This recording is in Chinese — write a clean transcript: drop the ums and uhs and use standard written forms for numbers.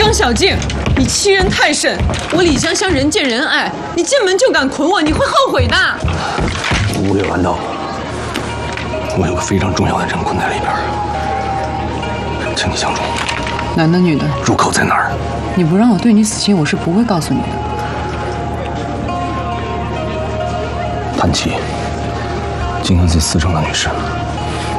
江小静，你欺人太甚！我李香香人见人爱，你进门就敢捆我，你会后悔的。 吴越完道，我有个非常重要的人困在里边，请你相助。 男的女的？ 入口在哪儿？ 你不让我对你死心，我是不会告诉你的。 潘琪，静安寺司正的女士。